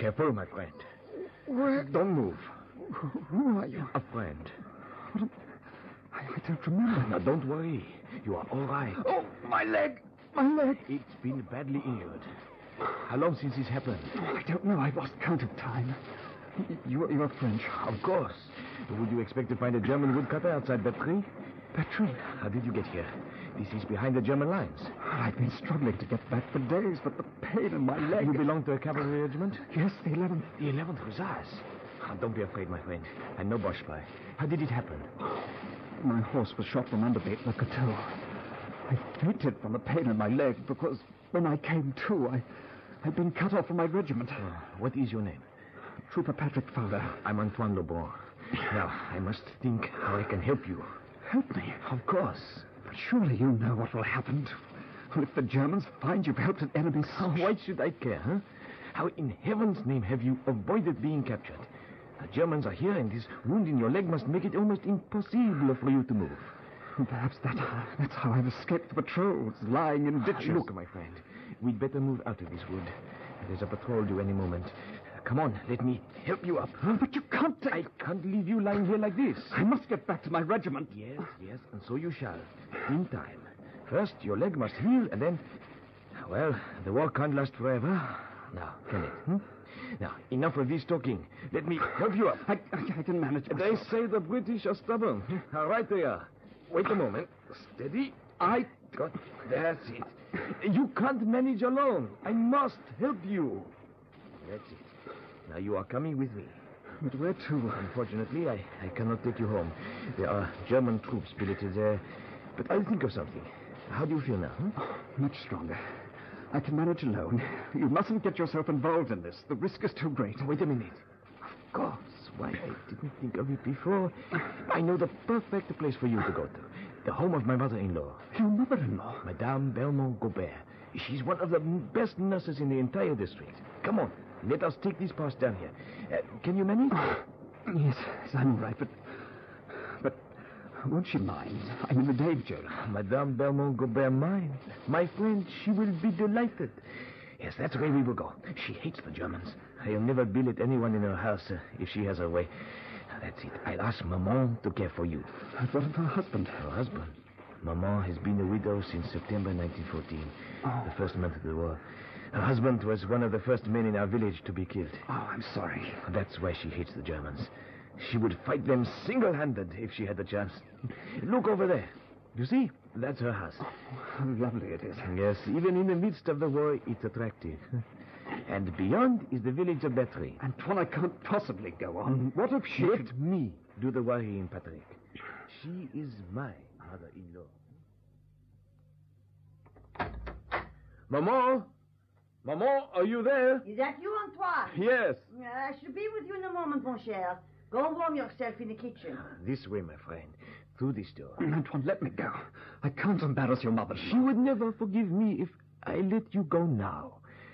Careful, my friend. Where? Don't move. Who are you? A friend. I don't remember. Now, don't worry. You are all right. Oh, my leg! My leg! It's been badly injured. How long since this happened? Oh, I don't know. I've lost count of time. You're French. Of course. Would you expect to find a German woodcutter outside Bertry? Bertry? How did you get here? This is behind the German lines. I've been struggling to get back for days, but the pain in my leg... You belong to a cavalry regiment? Yes, the 11th. The 11th Hussars? Don't be afraid, my friend. I know Boschfly. How did it happen? My horse was shot from underneath Le Cateau. I fainted from the pain in my leg because when I came to, I'd been cut off from my regiment. What is your name? Trooper Patrick Fowler. I'm Antoine Lebon. Now, I must think how I can help you. Help me? Of course. But surely you know what will happen if the Germans find you've helped an enemy. Why should I care, huh? How in heaven's name have you avoided being captured? The Germans are here, and this wound in your leg must make it almost impossible for you to move. Perhaps that's how I've escaped the patrols, lying in ditches. Look, my friend, we'd better move out of this wood. There's a patrol due any moment. Come on, let me help you up. But you can't I can't leave you lying here like this. I must get back to my regiment. Yes, and so you shall. In time. First, your leg must heal, and then... Well, the war can't last forever. Now, can it? Now, enough of this talking. Let me help you up. I can manage myself. They say the British are stubborn. All right, they are. Wait a moment. Steady. That's it. You can't manage alone. I must help you. That's it. Now you are coming with me. But where to? Unfortunately, I cannot take you home. There are German troops billeted there. But I'll think of something. How do you feel now? Much stronger. I can manage alone. You mustn't get yourself involved in this. The risk is too great. Wait a minute. Of course. Why, I didn't think of it before. I know the perfect place for you to go to. The home of my mother-in-law. Your mother-in-law? Madame Belmont Gobert. She's one of the best nurses in the entire district. Come on. Let us take this pass down here. Can you manage? Yes, I'm all right, but won't she mind? I'm in the danger. Madame Belmont Gobert mind? My friend, she will be delighted. Yes, that's the way we will go. She hates the Germans. I'll never billet anyone in her house if she has her way. That's it. I'll ask Maman to care for you. What of her husband? Her husband? Maman has been a widow since September 1914, the first month of the war. Her husband was one of the first men in our village to be killed. Oh, I'm sorry. That's why she hates the Germans. She would fight them single-handed if she had the chance. Look over there. You see? That's her house. Oh, how lovely it is. Yes, even in the midst of the war, it's attractive. And beyond is the village of Bertry. Antoine, I can't possibly go on. What if she... Let me do the worrying, Patrick. She is my mother-in-law. Maman? Maman, are you there? Is that you, Antoine? Yes. I shall be with you in a moment, mon cher. Go and warm yourself in the kitchen. This way, my friend. Through this door. Antoine, let me go. I can't embarrass your mother. She would never forgive me if I let you go now.